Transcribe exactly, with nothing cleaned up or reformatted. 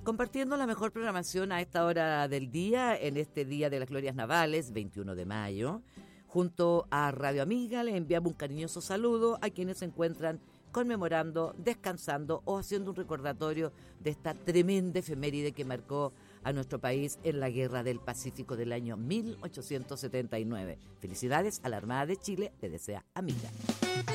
compartiendo la mejor programación a esta hora del día, en este Día de las Glorias Navales, veintiuno de mayo. Junto a Radio Amiga le enviamos un cariñoso saludo a quienes se encuentran conmemorando, descansando o haciendo un recordatorio de esta tremenda efeméride que marcó a nuestro país en la Guerra del Pacífico del año mil ochocientos setenta y nueve. Felicidades a la Armada de Chile, le desea Amiga.